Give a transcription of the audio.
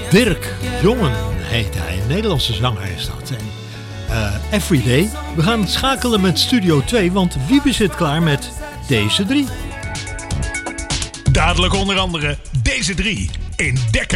Dirk Jongen heet hij, een Nederlandse zanger is dat. En Everyday. We gaan schakelen met Studio 2, want Wiebe zit klaar met deze 3. Dadelijk onder andere deze 3 in Dekker.